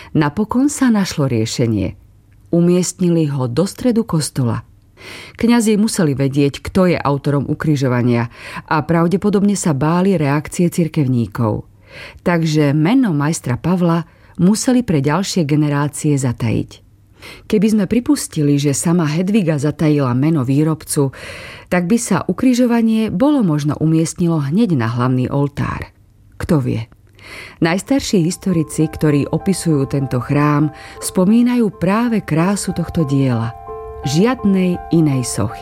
Napokon sa našlo riešenie. Umiestnili ho do stredu kostola. Kňazi museli vedieť, kto je autorom ukrižovania a pravdepodobne sa báli reakcie cirkevníkov. Takže meno majstra Pavla museli pre ďalšie generácie zatajiť. Keby sme pripustili, že sama Hedviga zatajila meno výrobcu, tak by sa ukrižovanie bolo možno umiestnilo hneď na hlavný oltár. Kto vie? Najstarší historici, ktorí opisujú tento chrám, spomínajú práve krásu tohto diela. Žiadnej inej sochy.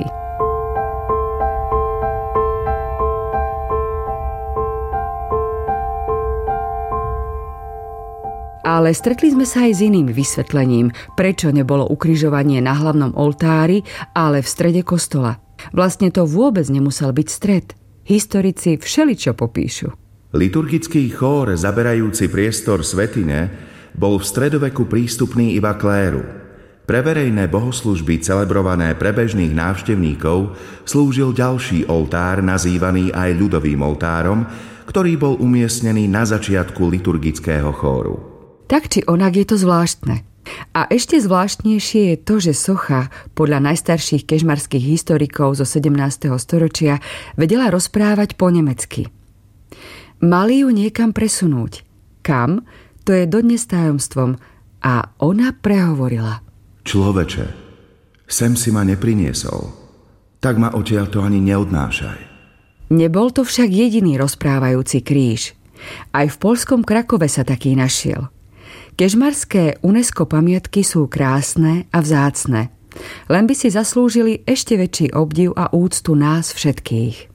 Ale stretli sme sa aj s iným vysvetlením, prečo nebolo ukrižovanie na hlavnom oltári, ale v strede kostola. Vlastne to vôbec nemusel byť stred. Historici všeličo popíšu. Liturgický chór zaberajúci priestor svätyne bol v stredoveku prístupný iba kléru. Pre verejné bohoslužby celebrované pre bežných návštevníkov slúžil ďalší oltár nazývaný aj ľudovým oltárom, ktorý bol umiestnený na začiatku liturgického chóru. Tak či onak je to zvláštne. A ešte zvláštnejšie je to, že socha podľa najstarších kežmarských historikov zo 17. storočia vedela rozprávať po nemecky. Mali ju niekam presunúť. Kam? To je dodnes tajomstvom. A ona prehovorila. Človeče, sem si ma nepriniesol, tak ma odtiaľto ani neodnášaj. Nebol to však jediný rozprávajúci kríž. Aj v poľskom Krakove sa taký našiel. Kežmarské UNESCO pamiatky sú krásne a vzácne, len by si zaslúžili ešte väčší obdiv a úctu nás všetkých.